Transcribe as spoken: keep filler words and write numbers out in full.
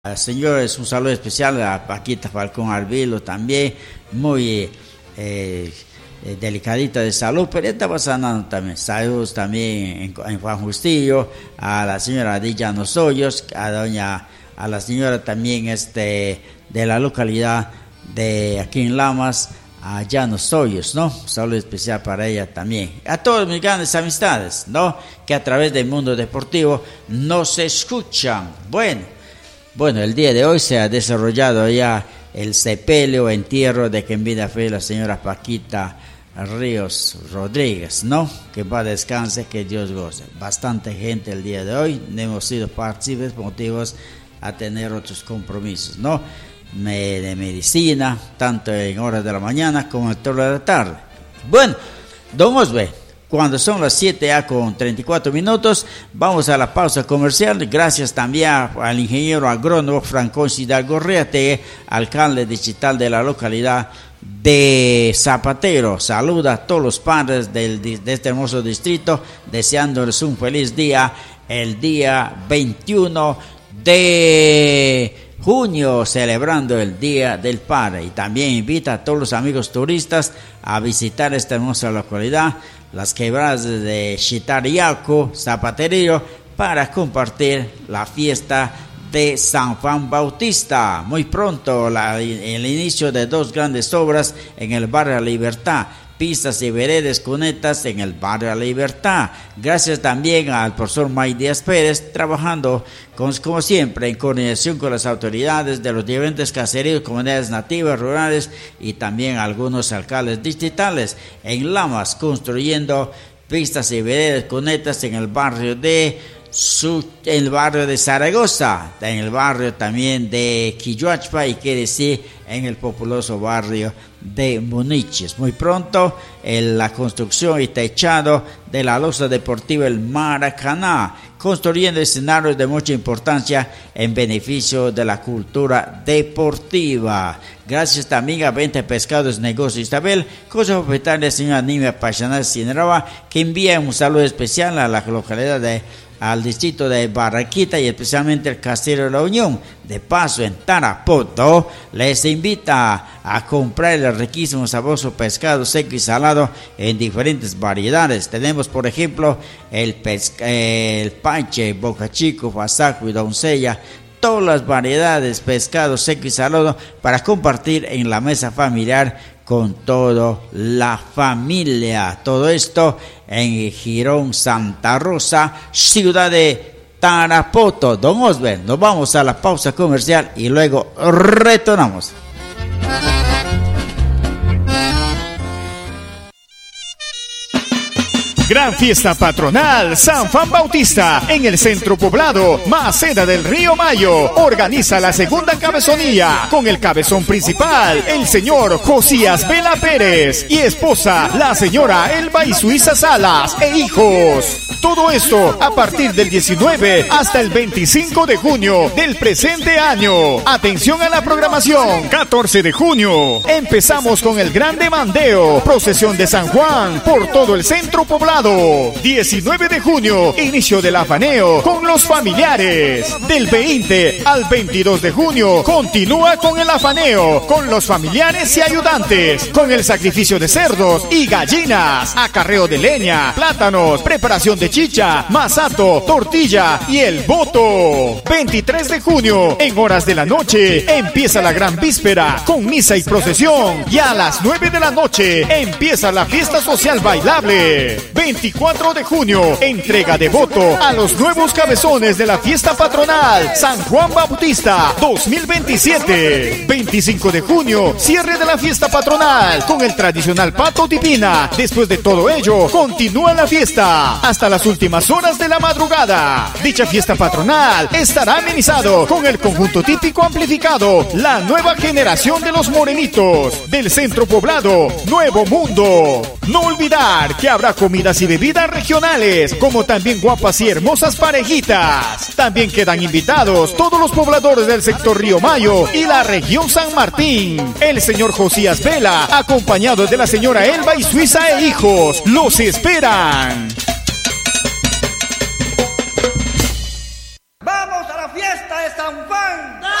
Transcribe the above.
Señores, un saludo especial a Paquita Falcón Arvilo también, muy eh, eh, delicadita de salud, pero está sanando también. Saludos también en, en Juan Justillo, a la señora Dilla Nosoyos, a doña, a la señora también este de la localidad de aquí en Lamas, a Llanos Hoyos, ¿no? Un saludo especial para ella también. A todos mis grandes amistades, ¿no? Que a través del mundo deportivo nos escuchan. Bueno. Bueno, el día de hoy se ha desarrollado ya el sepelio, entierro de que en vida fue la señora Paquita Ríos Rodríguez, ¿no? Que va a descanse, que Dios goce. Bastante gente el día de hoy, no hemos sido partícipes por motivos a tener otros compromisos, ¿no? Me, de medicina, tanto en horas de la mañana como en toda la tarde. Bueno, don Osbe. Cuando son las siete a con treinta y cuatro minutos, vamos a la pausa comercial. Gracias también al ingeniero agrónomo Franconcio Hidalgo Reate, alcalde digital de la localidad de Zapatero. Saluda a todos los padres del, de este hermoso distrito, deseándoles un feliz día, el día veintiuno de junio, celebrando el Día del Padre. Y también invita a todos los amigos turistas a visitar esta hermosa localidad, las quebradas de Chitariaco, Zapaterillo, para compartir la fiesta de San Juan Bautista. Muy pronto la, el inicio de dos grandes obras en el barrio La Libertad, pistas y veredas cunetas en el barrio La Libertad. Gracias también al profesor May Díaz Pérez, trabajando con, como siempre en coordinación con las autoridades de los diferentes caseríos, comunidades nativas, rurales y también algunos alcaldes distritales en Lamas, construyendo pistas y veredas cunetas en el barrio de Su, el barrio de Zaragoza, en el barrio también de Quilloachpa y quiere decir en el populoso barrio de Muniches. Muy pronto en la construcción y techado de la losa deportiva El Maracaná, construyendo escenarios de mucha importancia en beneficio de la cultura deportiva. Gracias también a Venta Pescados Negocios Isabel, cosa propietaria la señora Nimia Pachanal Sinraba, que envía un saludo especial a la localidad de al distrito de Barranquita y especialmente el Castillo de la Unión. De paso, en Tarapoto, les invita a comprar el riquísimo sabroso pescado seco y salado en diferentes variedades. Tenemos, por ejemplo, el, pesca, el panche, boca chico, fasaco y doncella. Todas las variedades de pescado seco y salado para compartir en la mesa familiar con toda la familia. Todo esto en Girón, Santa Rosa, ciudad de Tarapoto. Don Osber, nos vamos a la pausa comercial y luego retornamos. Gran fiesta patronal San Juan Bautista en el centro poblado Maceda del Río Mayo. Organiza la segunda cabezonía con el cabezón principal, el señor Josías Vela Pérez, y esposa, la señora Elba y Suiza Salas, e hijos. Todo esto a partir del diecinueve hasta el veinticinco de junio del presente año. Atención a la programación. catorce de junio empezamos con el gran demandeo, procesión de San Juan por todo el centro poblado. diecinueve de junio, inicio del afaneo con los familiares. Del veinte al veintidós de junio, continúa con el afaneo con los familiares y ayudantes, con el sacrificio de cerdos y gallinas, acarreo de leña, plátanos, preparación de chicha, masato, tortilla y el voto. veintitrés de junio, en horas de la noche, empieza la gran víspera con misa y procesión, y a las nueve de la noche empieza la fiesta social bailable. veinticuatro de junio, entrega de voto a los nuevos cabezones de la fiesta patronal San Juan Bautista dos mil veintisiete. veinticinco de junio, cierre de la fiesta patronal con el tradicional pato divina. Después de todo ello, continúa la fiesta hasta las últimas horas de la madrugada. Dicha fiesta patronal estará amenizado con el conjunto típico amplificado La Nueva Generación de los Morenitos del centro poblado Nuevo Mundo. No olvidar que habrá comidas y bebidas regionales, como también guapas y hermosas parejitas. También quedan invitados todos los pobladores del sector Río Mayo y la región San Martín. El señor Josías Vela, acompañado de la señora Elba y Suiza e hijos, los esperan.